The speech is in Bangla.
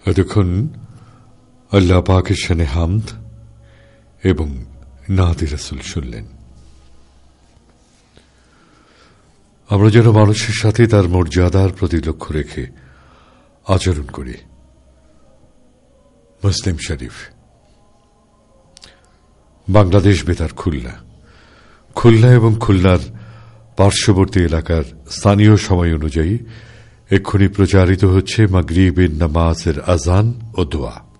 এতক্ষণ আল্লাহ পাকের শানে হামদ এবং নাতে রাসূল শুনলেন। আমরা যেন মানুষের সাথে তার মর্যাদার প্রতি লক্ষ্য রেখে আচরণ করি। মুসলিম শরীফ। বাংলাদেশ বেতার খুলনা এবং খুলনার পার্শ্ববর্তী এলাকার স্থানীয় সময় অনুযায়ী এক্ষুনি প্রচারিত হচ্ছে মাগরিবের নামাজের আযান ও দোয়া।